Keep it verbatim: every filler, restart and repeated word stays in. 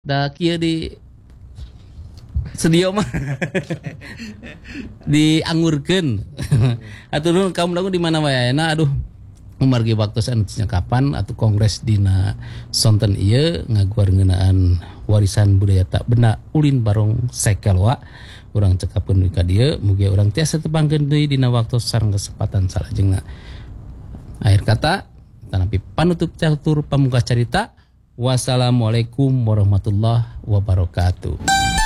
Da kieu di sedio mah dianggurkeun. Atuh nuhun kaum lagu di mana wae ayeuna aduh umargi waktu saeunya kapan atuh kongres dina sonten ieu ngaguar ngeunaan warisan budaya tak benda ulin barong sekelwa urang cekapeun ka dieu mugi urang tiasa tepangkeun deui dina waktu sareng kesempatan salajengna. Akhir kata tanapi panutup catur pamungkas carita. Wassalamualaikum warahmatullahi wabarakatuh.